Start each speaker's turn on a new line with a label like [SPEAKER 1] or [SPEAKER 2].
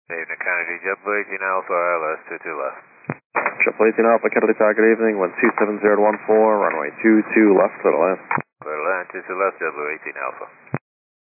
[SPEAKER 1] Evening, Kennedy, JetBlue 18 Alpha, LS 22 left.
[SPEAKER 2] JetBlue 18 Alpha, Kennedy Tower, good evening, 127.014, runway 22 left, clear to land.
[SPEAKER 1] Clear to land, 22 left, JetBlue 18 Alpha.